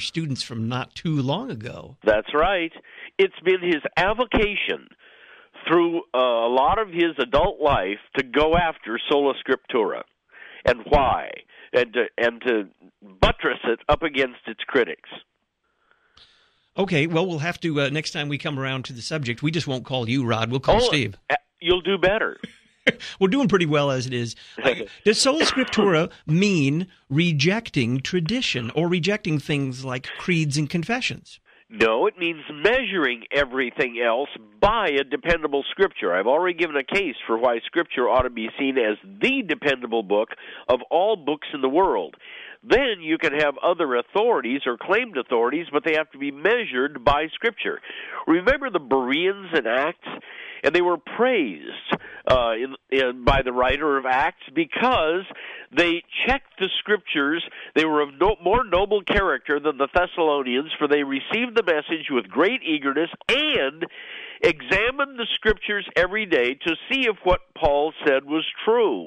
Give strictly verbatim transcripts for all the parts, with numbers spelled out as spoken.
students from not too long ago. That's right. It's been his avocation through uh, a lot of his adult life to go after sola scriptura. And why? And to, and to buttress it up against its critics. Okay, well, we'll have to, uh, next time we come around to the subject, we just won't call you, Rod. We'll call oh, Steve. You'll do better. We're doing pretty well as it is. Does sola scriptura mean rejecting tradition or rejecting things like creeds and confessions? No, it means measuring everything else by a dependable Scripture. I've already given a case for why Scripture ought to be seen as the dependable book of all books in the world. Then you can have other authorities or claimed authorities, but they have to be measured by Scripture. Remember the Bereans in Acts? And they were praised uh, in, in, by the writer of Acts because they checked the Scriptures. They were of no, more noble character than the Thessalonians, for they received the message with great eagerness and examined the Scriptures every day to see if what Paul said was true.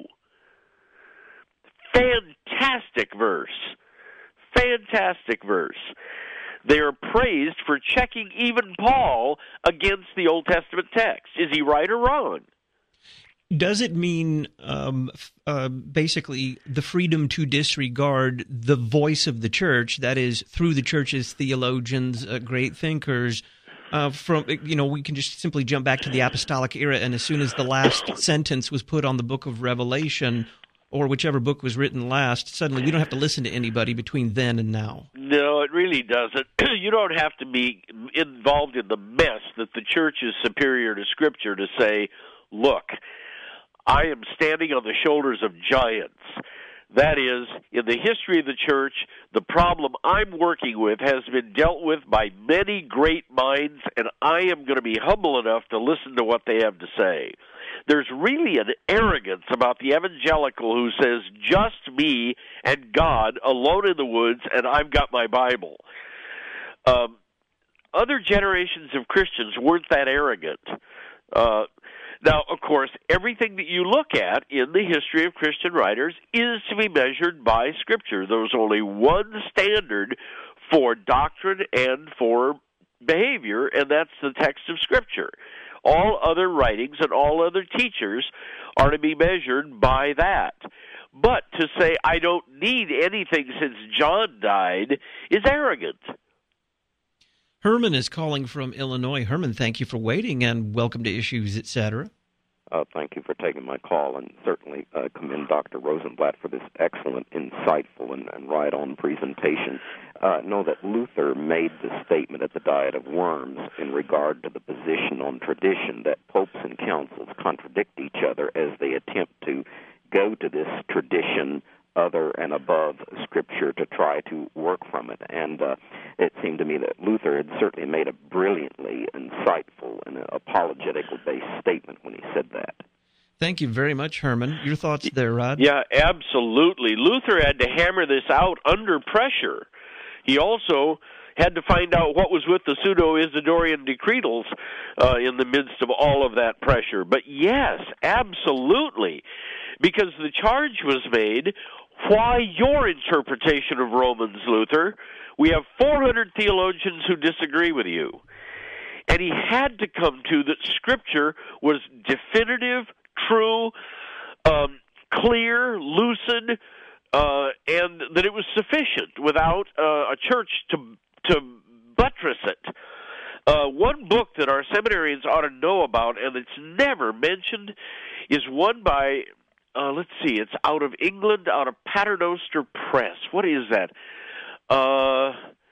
Fantastic verse. Fantastic verse. They are praised for checking even Paul against the Old Testament text. Is he right or wrong? Does it mean um, uh, basically the freedom to disregard the voice of the church, that is, through the church's theologians, uh, great thinkers, uh, from, you know, we can just simply jump back to the apostolic era, and as soon as the last sentence was put on the book of Revelation, or whichever book was written last, suddenly we don't have to listen to anybody between then and now. No, it really doesn't. You don't have to be involved in the mess that the church is superior to Scripture to say, look, I am standing on the shoulders of giants. That is, in the history of the church, the problem I'm working with has been dealt with by many great minds, and I am going to be humble enough to listen to what they have to say. There's really an arrogance about the evangelical who says, just me and God alone in the woods, and I've got my Bible. Um, other generations of Christians weren't that arrogant. Uh, now, of course, everything that you look at in the history of Christian writers is to be measured by Scripture. There's only one standard for doctrine and for behavior, and that's the text of Scripture. All other writings and all other teachers are to be measured by that. But to say, I don't need anything since John died, is arrogant. Herman is calling from Illinois. Herman, thank you for waiting, and welcome to Issues, et cetera. Uh, thank you for taking my call, and certainly uh, commend Doctor Rosenblatt for this excellent, insightful, and, and right-on presentation. Uh, know that Luther made the statement at the Diet of Worms in regard to the position on tradition that popes and councils contradict each other as they attempt to go to this tradition other and above Scripture to try to work from it. And uh, it seemed to me that Luther had certainly made a brilliantly insightful and apologetical-based statement when he said that. Thank you very much, Herman. Your thoughts there, Rod? Yeah, absolutely. Luther had to hammer this out under pressure. He also had to find out what was with the pseudo-Isidorian decretals uh, in the midst of all of that pressure. But yes, absolutely, because the charge was made, why your interpretation of Romans, Luther? We have four hundred theologians who disagree with you. And he had to come to that Scripture was definitive, true, um, clear, lucid, uh, and that it was sufficient without uh, a church to to buttress it. Uh, one book that our seminarians ought to know about, and it's never mentioned, is one by, uh, let's see, it's out of England, out of Paternoster Press. What is that? Uh,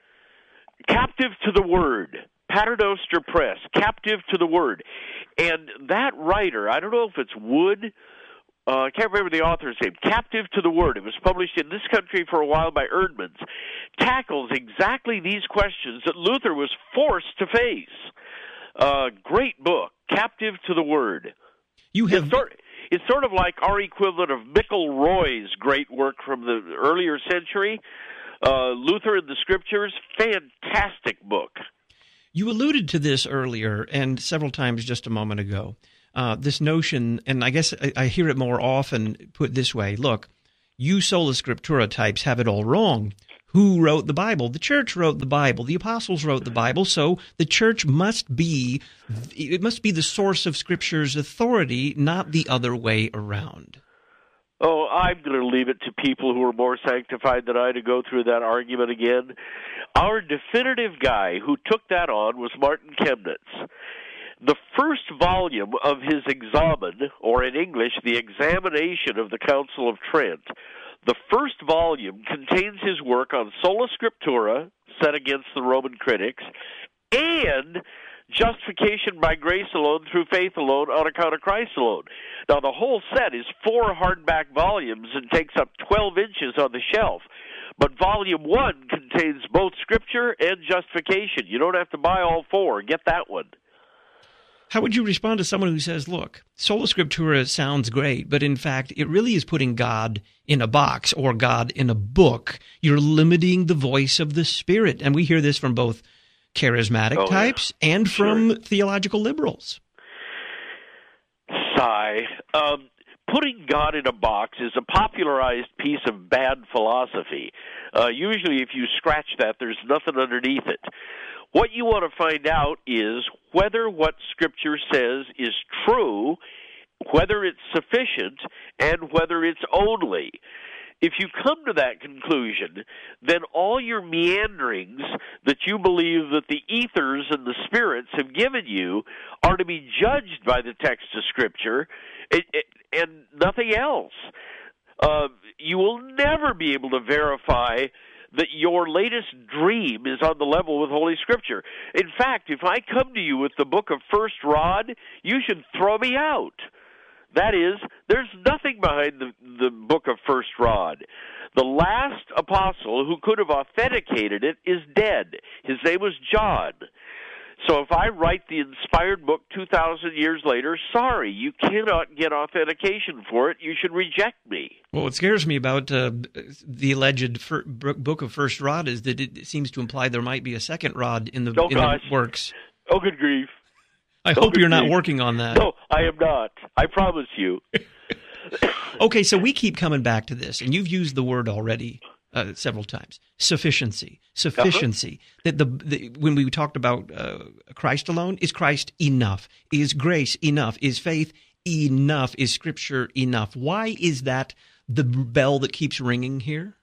Captive to the Word. Paternoster Press, Captive to the Word. And that writer, I don't know if it's Wood, uh, I can't remember the author's name, Captive to the Word. It was published in this country for a while by Erdman's, tackles exactly these questions that Luther was forced to face. Uh, great book, Captive to the Word. You have... It's sort, it's sort of like our equivalent of Mickle Roy's great work from the earlier century, uh, Luther and the Scriptures, fantastic book. You alluded to this earlier and several times just a moment ago, uh, this notion, and I guess I, I hear it more often put this way, look, you sola scriptura types have it all wrong. who wrote the Bible. The church wrote the Bible. The apostles wrote the Bible. So the church must be, it must be the source of Scripture's authority, not the other way around. Oh, I'm going to leave it to people who are more sanctified than I to go through that argument again. Our definitive guy who took that on was Martin Chemnitz. The first volume of his Examen, or in English, the Examination of the Council of Trent, the first volume contains his work on sola scriptura, set against the Roman critics, and justification by grace alone, through faith alone, on account of Christ alone. Now, the whole set is four hardback volumes and takes up twelve inches on the shelf. But volume one contains both scripture and justification. You don't have to buy all four. Get that one. How would you respond to someone who says, look, sola scriptura sounds great, but in fact, it really is putting God in a box or God in a book. You're limiting the voice of the Spirit. And we hear this from both charismatic oh, types yeah. and from sure. theological liberals. Sigh. Um, putting God in a box is a popularized piece of bad philosophy. Uh, usually if you scratch that, there's nothing underneath it. What you want to find out is whether what Scripture says is true, whether it's sufficient, and whether it's only. If you come to that conclusion, then all your meanderings that you believe that the ethers and the spirits have given you are to be judged by the text of Scripture and, and nothing else. Uh, you will never be able to verify that your latest dream is on the level with Holy Scripture. In fact, if I come to you with the book of First Rod, you should throw me out. That is, there's nothing behind the, the book of First Rod. The last apostle who could have authenticated it is dead. His name was John. So if I write the inspired book two thousand years later, sorry, you cannot get authentication for it. You should reject me. Well, what scares me about uh, the alleged fir- book of First Rod is that it seems to imply there might be a second Rod in the, oh, in the works. Oh, good grief. I oh, hope you're grief. not working on that. No, I am not. I promise you. Okay, so we keep coming back to this, and you've used the word already uh, several times. Sufficiency. Sufficiency. Uh-huh. That the, the when we talked about uh, Christ alone, is Christ enough? Is grace enough? Is faith enough? Is Scripture enough? Why is that the bell that keeps ringing here?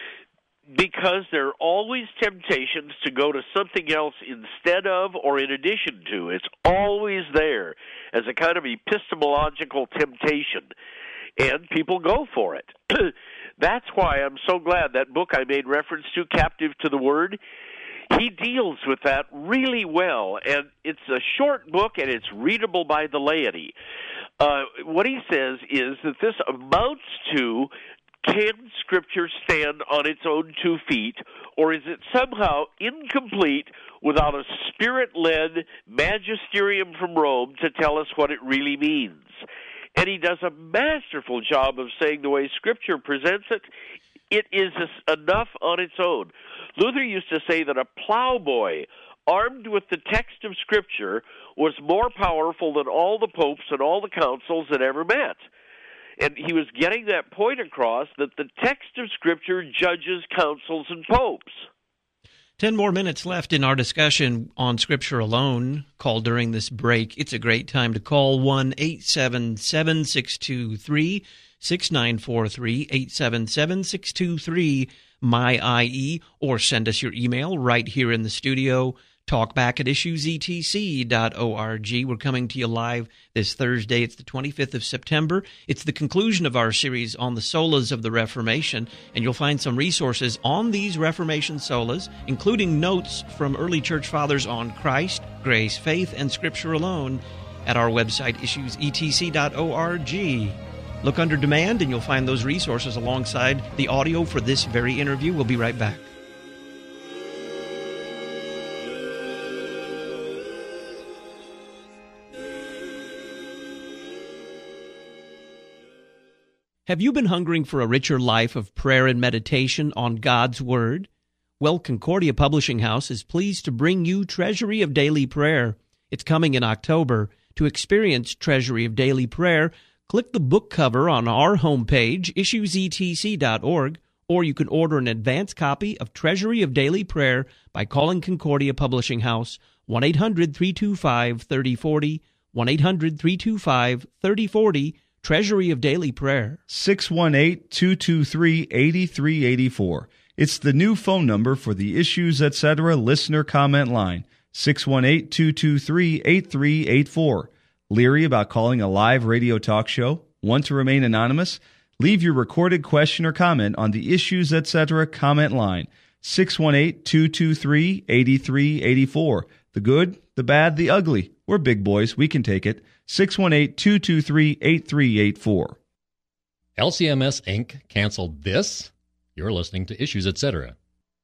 Because there are always temptations to go to something else instead of or in addition to. It's always there as a kind of epistemological temptation, and people go for it. That's why I'm so glad that book I made reference to, Captive to the Word, he deals with that really well, and it's a short book, and it's readable by the laity. Uh, what he says is that this amounts to, can Scripture stand on its own two feet, or is it somehow incomplete without a Spirit-led magisterium from Rome to tell us what it really means? And he does a masterful job of saying the way Scripture presents it, it is enough on its own. Luther used to say that a plowboy armed with the text of Scripture was more powerful than all the popes and all the councils that ever met. And he was getting that point across that the text of Scripture judges councils and popes. Ten more minutes left in our discussion on Scripture alone. Call during this break. It's a great time to call one eight seven seven, six two three, six nine four three, eight seven seven, six two three, M Y I E, or send us your email right here in the studio. Talkback at issues e t c dot org. We're coming to you live this Thursday. It's the twenty-fifth of September. It's the conclusion of our series on the solas of the Reformation, and you'll find some resources on these Reformation solas, including notes from early church fathers on Christ, grace, faith, and Scripture alone at our website, issues e t c dot org. Look under demand, and you'll find those resources alongside the audio for this very interview. We'll be right back. Have you been hungering for a richer life of prayer and meditation on God's Word? Well, Concordia Publishing House is pleased to bring you Treasury of Daily Prayer. It's coming in October. To experience Treasury of Daily Prayer, click the book cover on our homepage, issues e t c dot org, or you can order an advance copy of Treasury of Daily Prayer by calling Concordia Publishing House, one eight hundred, three two five, three oh four oh, one eight hundred, three two five, three oh four oh, Treasury of Daily Prayer. six one eight, two two three, eight three eight four. It's the new phone number for the Issues Etc. listener comment line, six one eight, two two three, eight three eight four. Leery about calling a live radio talk show? Want to remain anonymous? Leave your recorded question or comment on the Issues Etc. comment line, six one eight, two two three, eight three eight four. The good, the bad, the ugly. We're big boys. We can take it. six one eight, two two three, eight three eight four. L C M S Incorporated canceled this. You're listening to Issues Etc.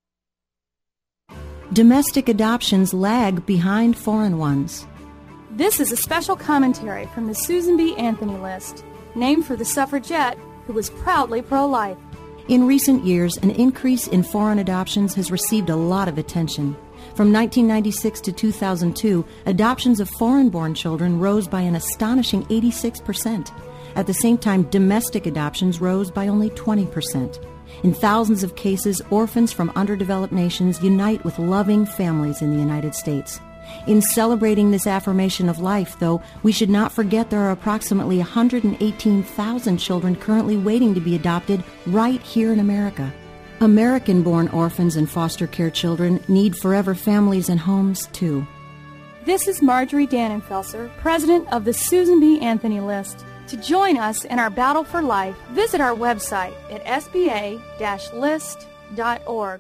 Domestic adoptions lag behind foreign ones. This is a special commentary from the Susan B. Anthony List, named for the suffragette who was proudly pro-life. In recent years, an increase in foreign adoptions has received a lot of attention. From nineteen ninety-six to two thousand two, adoptions of foreign-born children rose by an astonishing eighty-six percent. At the same time, domestic adoptions rose by only twenty percent. In thousands of cases, orphans from underdeveloped nations unite with loving families in the United States. In celebrating this affirmation of life, though, we should not forget there are approximately one hundred eighteen thousand children currently waiting to be adopted right here in America. American-born orphans and foster care children need forever families and homes, too. This is Marjorie Dannenfelser, president of the Susan B. Anthony List. To join us in our battle for life, visit our website at s b a dash list dot org.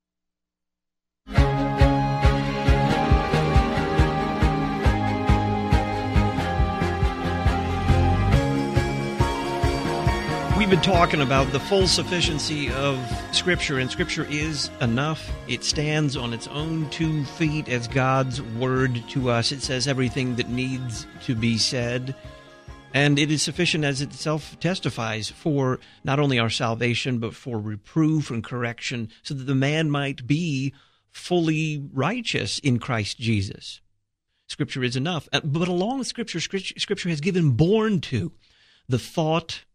We've been talking about the full sufficiency of Scripture, and Scripture is enough. It stands on its own two feet as God's Word to us. It says everything that needs to be said, and it is sufficient as it itself testifies for not only our salvation, but for reproof and correction, so that the man might be fully righteous in Christ Jesus. Scripture is enough. But along with Scripture, Scripture has given born to the thought,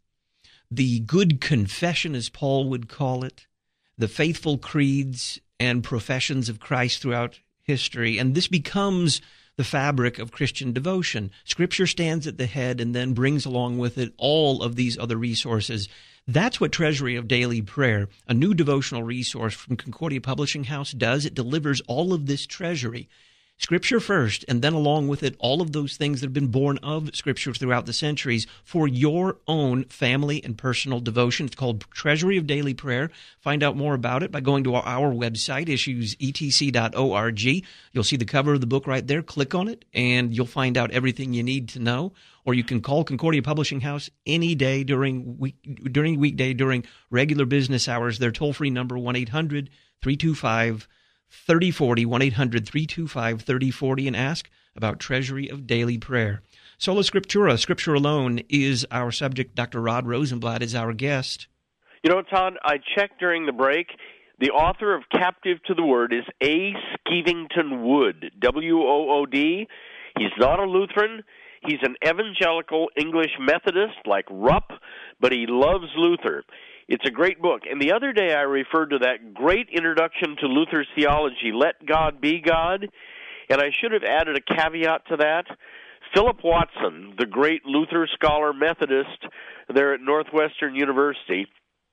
the good confession, as Paul would call it, the faithful creeds and professions of Christ throughout history. And this becomes the fabric of Christian devotion. Scripture stands at the head and then brings along with it all of these other resources. That's what Treasury of Daily Prayer, a new devotional resource from Concordia Publishing House, does. It delivers all of this treasury. Scripture first, and then along with it, all of those things that have been born of Scripture throughout the centuries for your own family and personal devotion. It's called Treasury of Daily Prayer. Find out more about it by going to our, our website, issues e t c dot org. You'll see the cover of the book right there. Click on it, and you'll find out everything you need to know. Or you can call Concordia Publishing House any day during week during weekday, during regular business hours. Their toll-free number, one eight hundred, three two five, thirty forty, one eight hundred, three two five, thirty forty, and ask about Treasury of Daily Prayer. Sola Scriptura, Scripture alone, is our subject. Doctor Rod Rosenblatt is our guest. You know, Todd, I checked during the break. The author of Captive to the Word is A. Skevington Wood, W O O D. He's not a Lutheran. He's an evangelical English Methodist like Rupp, but he loves Luther. It's a great book. And the other day I referred to that great introduction to Luther's theology, Let God Be God. And I should have added a caveat to that. Philip Watson, the great Luther scholar Methodist there at Northwestern University,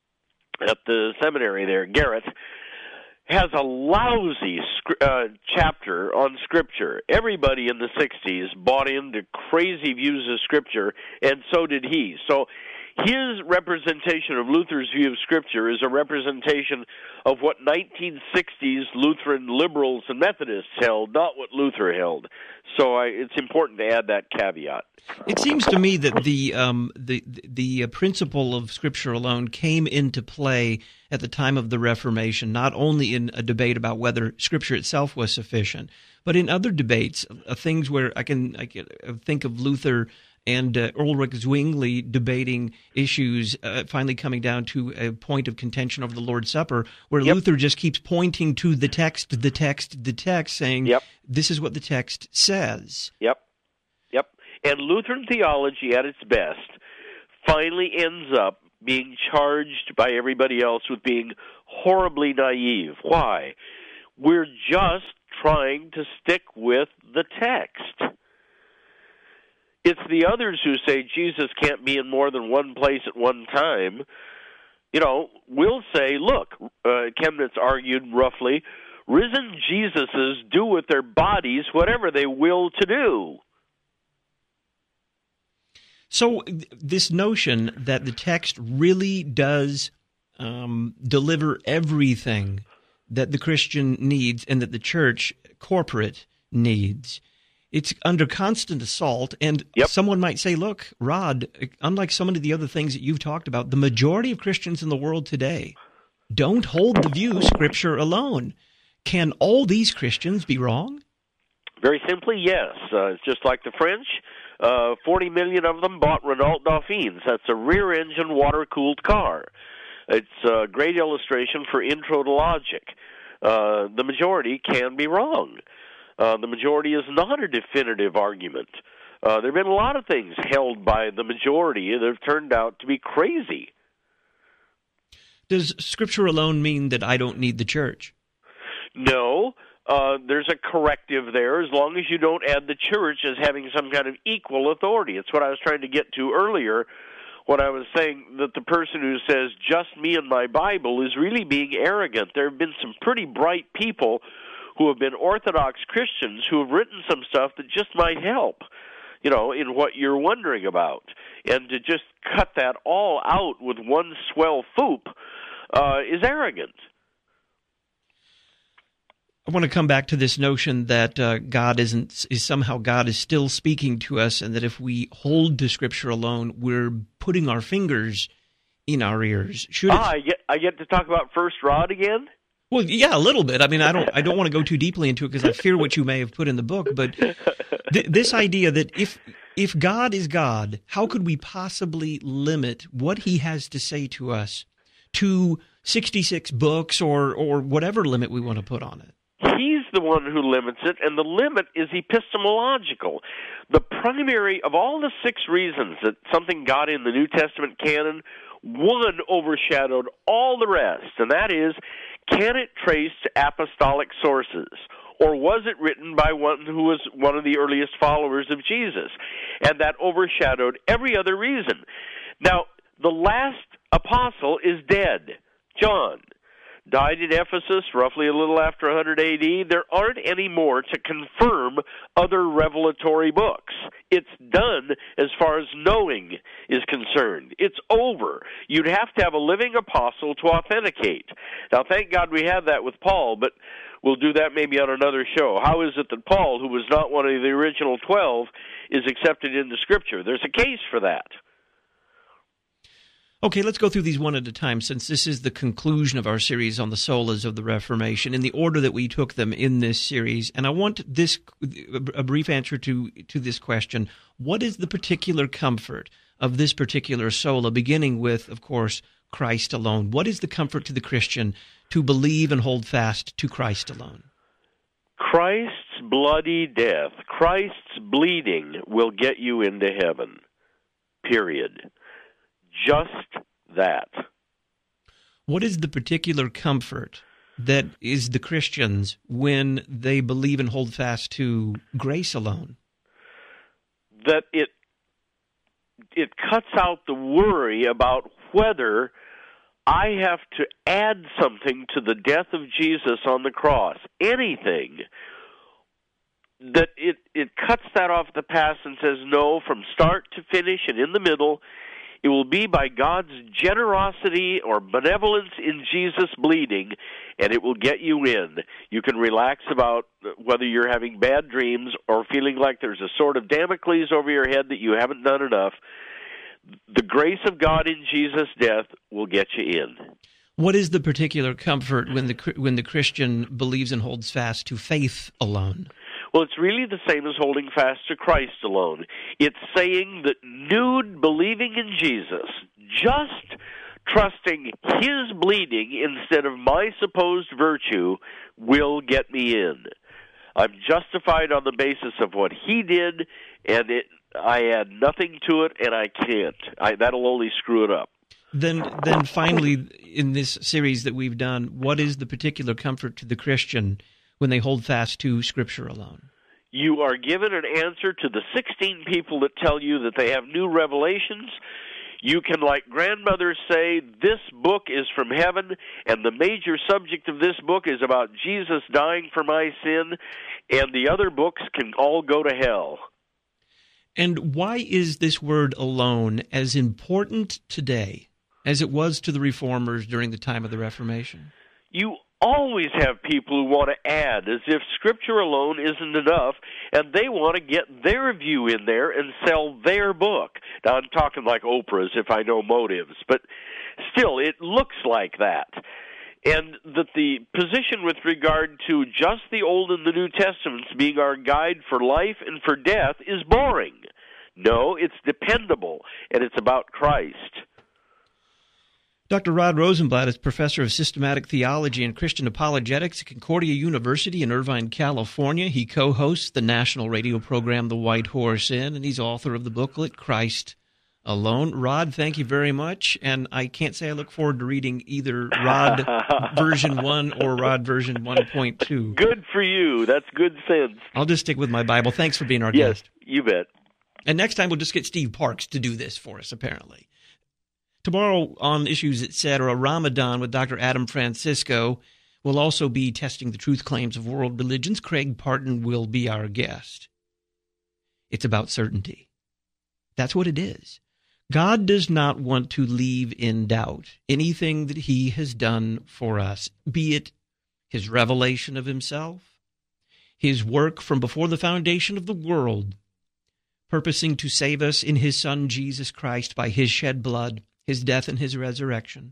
at the seminary there, Garrett, has a lousy uh, chapter on Scripture. Everybody in the sixties bought into crazy views of Scripture, and so did he. So his representation of Luther's view of Scripture is a representation of what nineteen sixties Lutheran liberals and Methodists held, not what Luther held. So I, it's important to add that caveat. It seems to me that the um, the the uh, principle of Scripture alone came into play at the time of the Reformation, not only in a debate about whether Scripture itself was sufficient, but in other debates, uh, things where I can I can think of Luther and uh, Ulrich Zwingli debating issues, uh, finally coming down to a point of contention over the Lord's Supper, where yep. Luther just keeps pointing to the text, the text, the text, saying, yep. this is what the text says. Yep, yep. And Lutheran theology at its best finally ends up being charged by everybody else with being horribly naive. Why? We're just trying to stick with the text. It's the others who say Jesus can't be in more than one place at one time. You know, we'll say, look, uh, Chemnitz argued roughly, risen Jesuses do with their bodies whatever they will to do. So this notion that the text really does um, deliver everything that the Christian needs and that the church corporate needs, it's under constant assault. And yep. someone might say, look, Rod, unlike some of the other things that you've talked about, the majority of Christians in the world today don't hold the view Scripture alone. Can all these Christians be wrong? Very simply, yes. Uh, it's just like the French. Uh, forty million of them bought Renault Dauphines. That's a rear-engine, water-cooled car. It's a great illustration for intro to logic. Uh, the majority can be wrong. Uh, the majority is not a definitive argument. Uh, there have been a lot of things held by the majority that have turned out to be crazy. Does Scripture alone mean that I don't need the church? No. Uh, there's a corrective there as long as you don't add the church as having some kind of equal authority. It's what I was trying to get to earlier when I was saying that the person who says, just me and my Bible, is really being arrogant. There have been some pretty bright people who have been Orthodox Christians who have written some stuff that just might help, you know, in what you're wondering about. And to just cut that all out with one swell foop uh, is arrogant. I want to come back to this notion that uh, God isn't is somehow God is still speaking to us, and that if we hold to Scripture alone, we're putting our fingers in our ears. Should ah, I get I get to talk about First Rod again? Well, yeah, a little bit. I mean, I don't I don't want to go too deeply into it because I fear what you may have put in the book. But th- this idea that if if God is God, how could we possibly limit what He has to say to us to sixty-six books or or whatever limit we want to put on it? He's the one who limits it, and the limit is epistemological. The primary of all the six reasons that something got in the New Testament canon, one overshadowed all the rest, and that is, can it trace to apostolic sources? Or was it written by one who was one of the earliest followers of Jesus? And that overshadowed every other reason. Now, the last apostle is dead, John. Died in Ephesus roughly a little after one hundred A D. There aren't any more to confirm other revelatory books. It's done as far as knowing is concerned. It's over. You'd have to have a living apostle to authenticate. Now, thank God we have that with Paul, but we'll do that maybe on another show. How is it that Paul, who was not one of the original twelve, is accepted into Scripture? There's a case for that. Okay, let's go through these one at a time, since this is the conclusion of our series on the solas of the Reformation, in the order that we took them in this series. And I want this a brief answer to, to this question. What is the particular comfort of this particular sola, beginning with, of course, Christ alone? What is the comfort to the Christian to believe and hold fast to Christ alone? Christ's bloody death, Christ's bleeding will get you into heaven, period. Just that. What is the particular comfort that is the Christians when they believe and hold fast to grace alone? That it it cuts out the worry about whether I have to add something to the death of Jesus on the cross, anything. That it, it cuts that off the pass and says, no, from start to finish and in the middle, it will be by God's generosity or benevolence in Jesus' bleeding, and it will get you in. You can relax about whether you're having bad dreams or feeling like there's a sword of Damocles over your head that you haven't done enough. The grace of God in Jesus' death will get you in. What is the particular comfort when the when the Christian believes and holds fast to faith alone? Well, it's really the same as holding fast to Christ alone. It's saying that nude believing in Jesus, just trusting His bleeding instead of my supposed virtue, will get me in. I'm justified on the basis of what He did, and it, I add nothing to it, and I can't. I, that'll only screw it up. Then, then finally, in this series that we've done, what is the particular comfort to the Christian when they hold fast to Scripture alone? You are given an answer to the sixteen people that tell you that they have new revelations. You can, like grandmothers, say, this book is from heaven, and the major subject of this book is about Jesus dying for my sin, and the other books can all go to hell. And why is this word alone as important today as it was to the Reformers during the time of the Reformation? You always have people who want to add, as if Scripture alone isn't enough, and they want to get their view in there and sell their book. Now, I'm talking like Oprah's, if I know motives, but still, it looks like that. And that the position with regard to just the Old and the New Testaments being our guide for life and for death is boring. No, it's dependable, and it's about Christ. Doctor Rod Rosenblatt is professor of systematic theology and Christian apologetics at Concordia University in Irvine, California. He co-hosts the national radio program The White Horse Inn, and he's author of the booklet Christ Alone. Rod, thank you very much, and I can't say I look forward to reading either Rod version one or Rod version one point two. Good for you. That's good sense. I'll just stick with my Bible. Thanks for being our yes, guest. You bet. And next time we'll just get Steve Parks to do this for us, apparently. Tomorrow on Issues, et cetera, Ramadan with Doctor Adam Francisco. We'll also be testing the truth claims of world religions. Craig Parton will be our guest. It's about certainty. That's what it is. God does not want to leave in doubt anything that he has done for us, be it his revelation of himself, his work from before the foundation of the world, purposing to save us in his Son Jesus Christ by his shed blood, his death and his resurrection.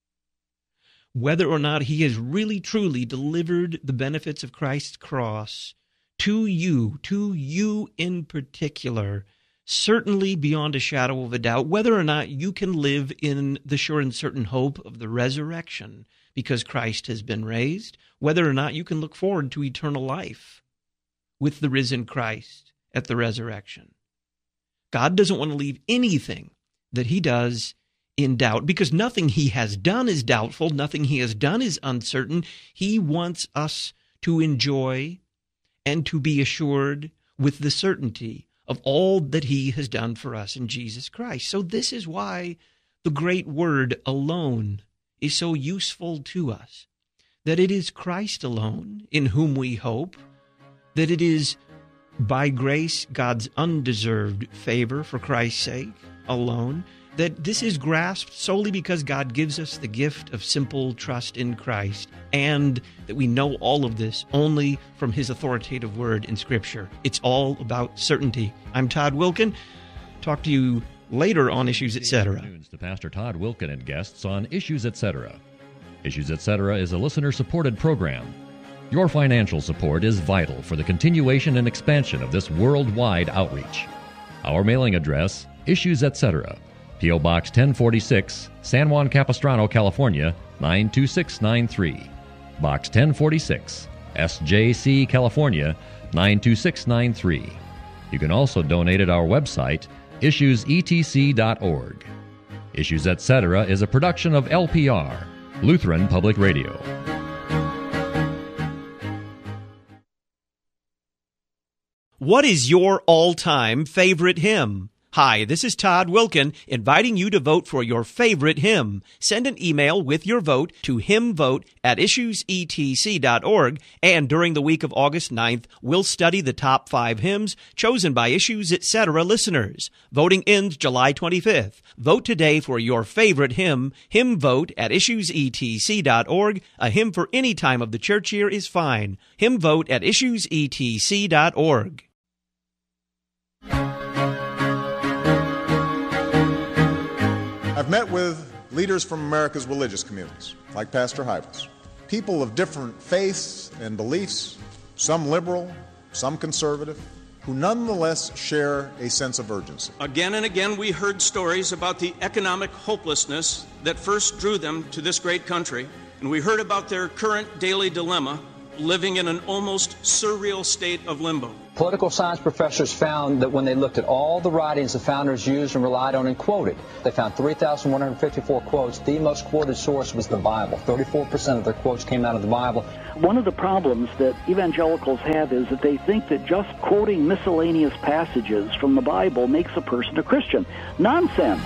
Whether or not he has really truly delivered the benefits of Christ's cross to you, to you in particular, certainly beyond a shadow of a doubt, whether or not you can live in the sure and certain hope of the resurrection because Christ has been raised, whether or not you can look forward to eternal life with the risen Christ at the resurrection. God doesn't want to leave anything that he does in doubt, because nothing he has done is doubtful, nothing he has done is uncertain. He wants us to enjoy and to be assured with the certainty of all that he has done for us in Jesus Christ. So this is why the great word alone is so useful to us, that it is Christ alone in whom we hope, that it is by grace, God's undeserved favor for Christ's sake alone, that this is grasped solely because God gives us the gift of simple trust in Christ, and that we know all of this only from his authoritative word in Scripture. It's all about certainty. I'm Todd Wilkin. Talk to you later on Issues, et cetera. To Pastor Todd Wilkin and guests on Issues, et cetera. Issues, et cetera is a listener-supported program. Your financial support is vital for the continuation and expansion of this worldwide outreach. Our mailing address, Issues, et cetera. P O. Box ten forty-six, San Juan Capistrano, California, nine two six nine three. Box ten forty-six, S J C, California, nine two six nine three. You can also donate at our website, issues e t c dot org. Issues, et cetera is a production of L P R, Lutheran Public Radio. What is your all-time favorite hymn? Hi, this is Todd Wilkin, inviting you to vote for your favorite hymn. Send an email with your vote to hymnvote at issues e t c dot org, and during the week of August ninth, we'll study the top five hymns chosen by Issues, et cetera listeners. Voting ends July twenty-fifth. Vote today for your favorite hymn. Hymnvote at issues e t c dot org. A hymn for any time of the church year is fine. Hymnvote at issues e t c dot org. I've met with leaders from America's religious communities, like Pastor Hivels, people of different faiths and beliefs, some liberal, some conservative, who nonetheless share a sense of urgency. Again and again we heard stories about the economic hopelessness that first drew them to this great country, and we heard about their current daily dilemma living in an almost surreal state of limbo. Political science professors found that when they looked at all the writings the founders used and relied on and quoted, they found three thousand one hundred fifty-four quotes. The most quoted source was the Bible. thirty-four percent of their quotes came out of the Bible. One of the problems that evangelicals have is that they think that just quoting miscellaneous passages from the Bible makes a person a Christian. Nonsense.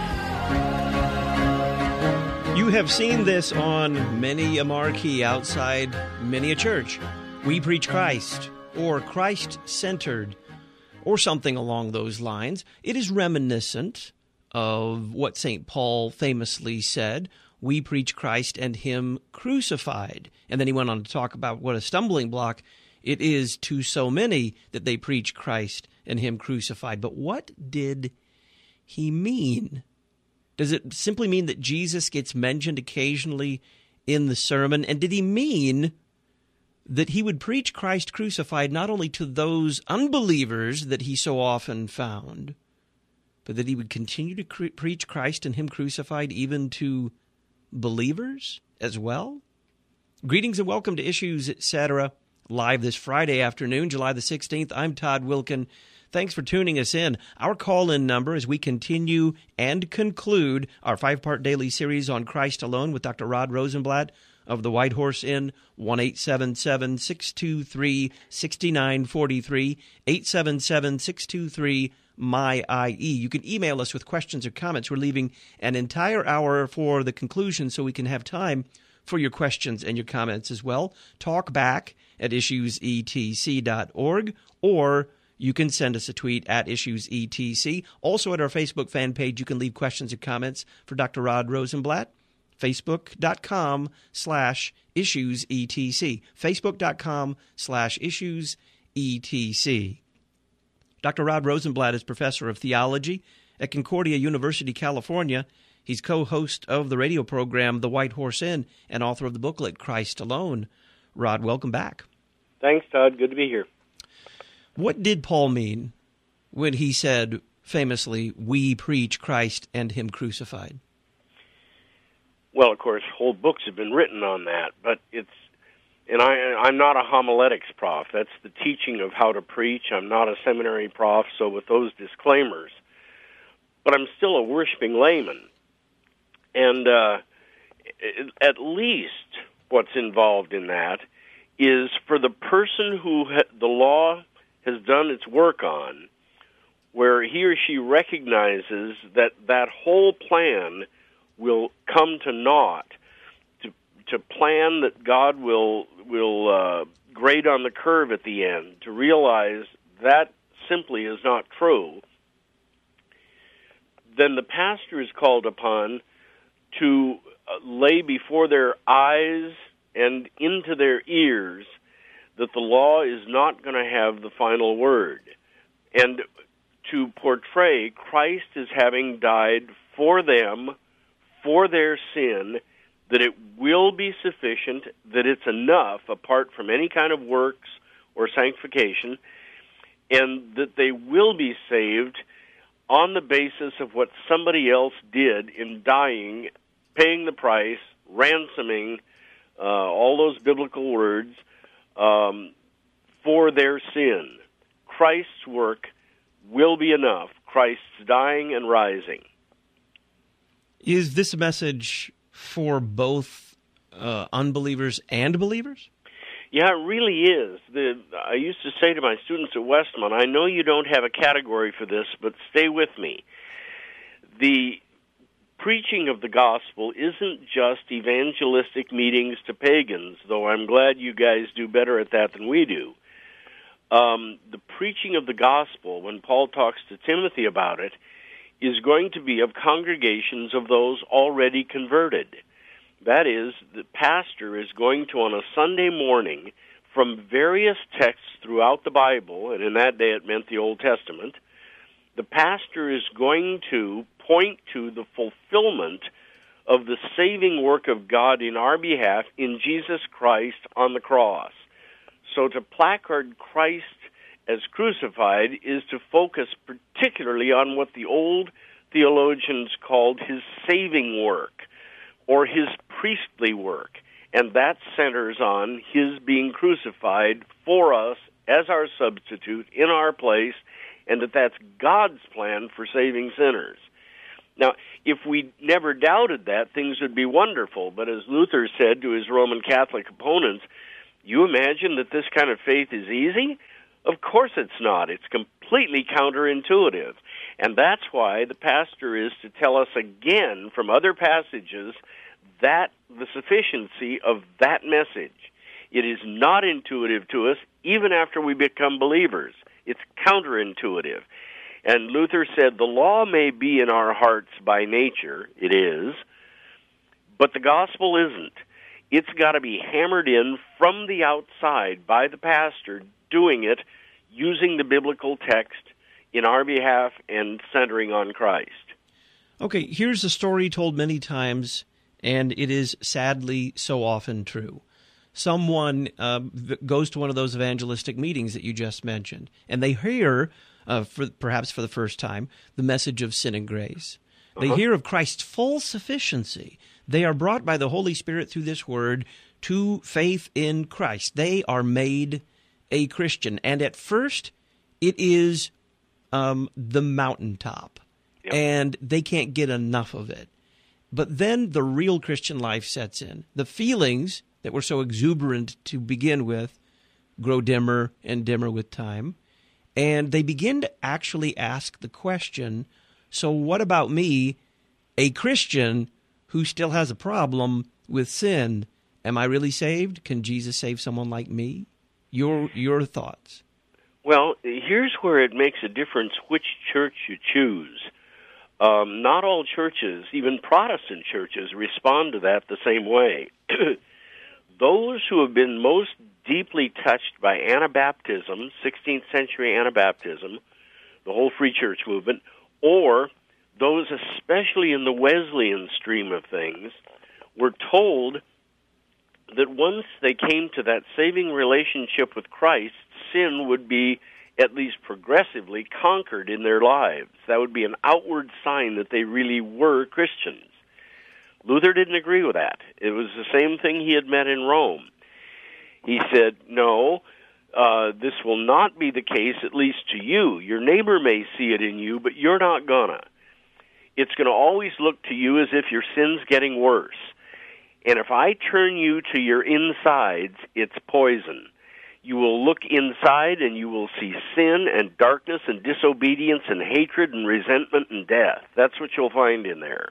You have seen this on many a marquee outside many a church. We preach Christ, or Christ-centered, or something along those lines. It is reminiscent of what Saint Paul famously said, we preach Christ and Him crucified. And then he went on to talk about what a stumbling block it is to so many that they preach Christ and Him crucified. But what did he mean? Does it simply mean that Jesus gets mentioned occasionally in the sermon? And did he mean that he would preach Christ crucified not only to those unbelievers that he so often found, but that he would continue to cre- preach Christ and Him crucified even to believers as well? Greetings and welcome to Issues, et cetera, live this Friday afternoon, July the sixteenth. I'm Todd Wilken. Thanks for tuning us in. Our call-in number as we continue and conclude our five-part daily series on Christ alone with Doctor Rod Rosenblatt of the White Horse Inn, one eight seven seven, six two three, six nine four three, eight seven seven, six two three, M Y I E. You can email us with questions or comments. We're leaving an entire hour for the conclusion so we can have time for your questions and your comments as well. Talk back at issues e t c dot org, or you can send us a tweet at issues e t c. Also at our Facebook fan page, you can leave questions or comments for Doctor Rod Rosenblatt. Facebook.com slash issues etc. Facebook.com slash issues etc. Doctor Rod Rosenblatt is professor of theology at Concordia University, California. He's co-host of the radio program The White Horse Inn and author of the booklet Christ Alone. Rod, welcome back. Thanks, Todd. Good to be here. What did Paul mean when he said famously, we preach Christ and Him crucified? Well, of course, whole books have been written on that, but it's, and I, I'm not a homiletics prof. That's the teaching of how to preach. I'm not a seminary prof, so with those disclaimers, but I'm still a worshiping layman. And uh, at least what's involved in that is for the person who ha- the law has done its work on, where he or she recognizes that that whole plan will come to naught, to to plan that God will will uh, grade on the curve at the end, to realize that simply is not true, then the pastor is called upon to uh, lay before their eyes and into their ears that the law is not going to have the final word, and to portray Christ as having died for them, for their sin, that it will be sufficient, that it's enough apart from any kind of works or sanctification, and that they will be saved on the basis of what somebody else did in dying, paying the price, ransoming, uh, all those biblical words, um, for their sin. Christ's work will be enough. Christ's dying and rising. Is this a message for both uh, unbelievers and believers? Yeah, it really is. The, I used to say to my students at Westmont, I know you don't have a category for this, but stay with me. The preaching of the gospel isn't just evangelistic meetings to pagans, though I'm glad you guys do better at that than we do. Um, the preaching of the gospel, when Paul talks to Timothy about it, is going to be of congregations of those already converted. That is, the pastor is going to, on a Sunday morning, from various texts throughout the Bible, and in that day it meant the Old Testament, the pastor is going to point to the fulfillment of the saving work of God in our behalf in Jesus Christ on the cross. So to placard Christ as crucified is to focus particularly on what the old theologians called his saving work or his priestly work. And that centers on his being crucified for us as our substitute in our place, and that that's God's plan for saving sinners. Now, if we never doubted that, things would be wonderful. But as Luther said to his Roman Catholic opponents, you imagine that this kind of faith is easy? Of course it's not. It's completely counterintuitive. And that's why the pastor is to tell us again from other passages that the sufficiency of that message. It is not intuitive to us even after we become believers. It's counterintuitive. And Luther said the law may be in our hearts by nature, it is, but the gospel isn't. It's got to be hammered in from the outside by the pastor doing it using the biblical text in our behalf and centering on Christ. Okay, here's a story told many times, and it is sadly so often true. Someone uh, goes to one of those evangelistic meetings that you just mentioned, and they hear, uh, for, perhaps for the first time, the message of sin and grace. They Uh-huh. hear of Christ's full sufficiency. They are brought by the Holy Spirit through this word to faith in Christ. They are made a Christian, and at first it is um, the mountaintop, Yep. and they can't get enough of it. But then the real Christian life sets in. The feelings that were so exuberant to begin with grow dimmer and dimmer with time, and they begin to actually ask the question, so what about me, a Christian who still has a problem with sin? Am I really saved? Can Jesus save someone like me? Your your thoughts. Well, here's where it makes a difference which church you choose. Um, not all churches, even Protestant churches, respond to that the same way. Those who have been most deeply touched by Anabaptism, sixteenth century Anabaptism, the whole free church movement, or those especially in the Wesleyan stream of things, were told that once they came to that saving relationship with Christ, sin would be at least progressively conquered in their lives. That would be an outward sign that they really were Christians. Luther didn't agree with that. It was the same thing he had met in Rome. He said, no, uh, this will not be the case, at least to you. Your neighbor may see it in you, but you're not gonna. It's going to always look to you as if your sin's getting worse. And if I turn you to your insides, it's poison. You will look inside and you will see sin and darkness and disobedience and hatred and resentment and death. That's what you'll find in there.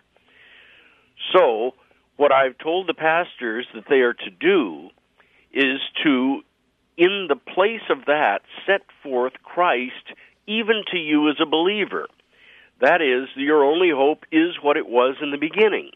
So, what I've told the pastors that they are to do is to, in the place of that, set forth Christ even to you as a believer. That is, your only hope is what it was in the beginning.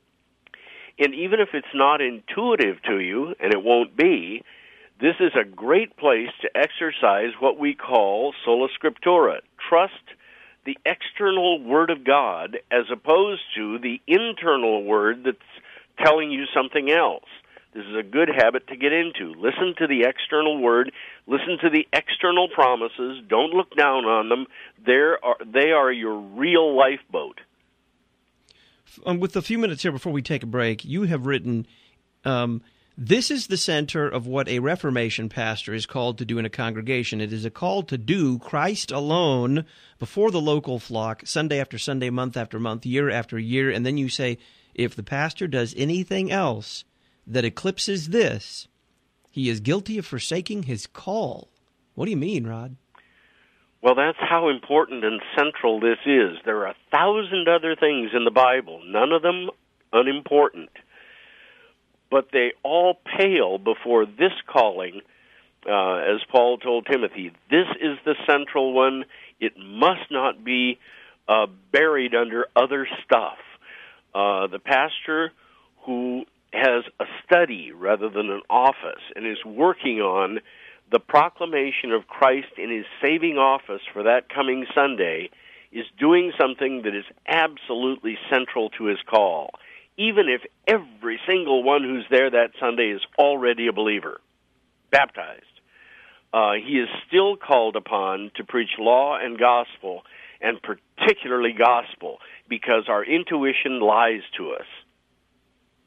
And even if it's not intuitive to you, and it won't be, this is a great place to exercise what we call sola scriptura. Trust the external Word of God as opposed to the internal Word that's telling you something else. This is a good habit to get into. Listen to the external Word. Listen to the external promises. Don't look down on them. They're, they are your real lifeboat. Um, with a few minutes here before we take a break, you have written, um, this is the center of what a Reformation pastor is called to do in a congregation. It is a call to do Christ alone before the local flock, Sunday after Sunday, month after month, year after year. And then you say, if the pastor does anything else that eclipses this, he is guilty of forsaking his call. What do you mean, Rod? Well, that's how important and central this is. There are a thousand other things in the Bible, none of them unimportant. But they all pale before this calling, uh, as Paul told Timothy. This is the central one. It must not be uh, buried under other stuff. Uh, the pastor who has a study rather than an office and is working on the proclamation of Christ in his saving office for that coming Sunday is doing something that is absolutely central to his call, even if every single one who's there that Sunday is already a believer, baptized. Uh, he is still called upon to preach law and gospel, and particularly gospel, because our intuition lies to us.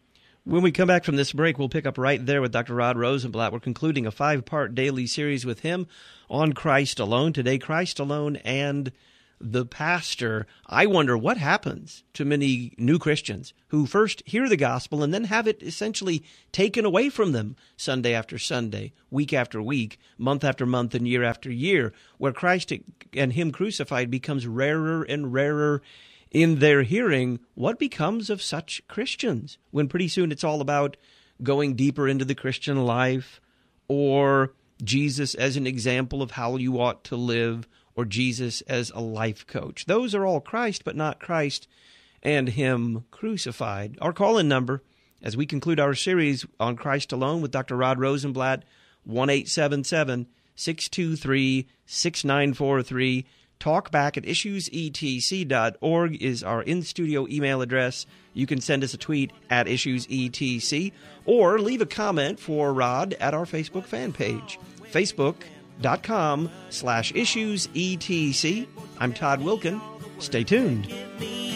When we come back from this break, we'll pick up right there with Doctor Rod Rosenblatt. We're concluding a five-part daily series with him on Christ alone. Today, Christ alone and the pastor. I wonder what happens to many new Christians who first hear the gospel and then have it essentially taken away from them Sunday after Sunday, week after week, month after month, and year after year, where Christ and him crucified becomes rarer and rarer in their hearing. What becomes of such Christians when pretty soon it's all about going deeper into the Christian life, or Jesus as an example of how you ought to live, or Jesus as a life coach? Those are all Christ, but not Christ and him crucified. Our call-in number, as we conclude our series on Christ alone with Doctor Rod Rosenblatt, one eight seven seven, six two three, six nine four three. Talkback at issues e t c dot org is our in-studio email address. You can send us a tweet at issues e t c or leave a comment for Rod at our Facebook fan page, facebook.com slash issues etc. I'm Todd Wilkin. Stay tuned.